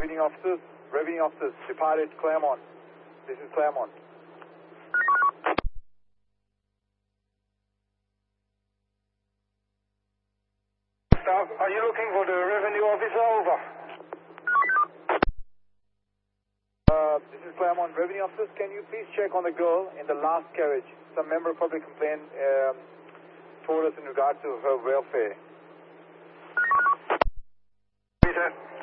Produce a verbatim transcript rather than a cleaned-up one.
Revenue officers, revenue officers, departed Claremont. This is Claremont. Staff, are you looking for the revenue officer? Over. Uh, this is Claremont. Revenue officers, can you please check on the girl in the last carriage? Some member probably complained um, told us in regard to her welfare. Peter.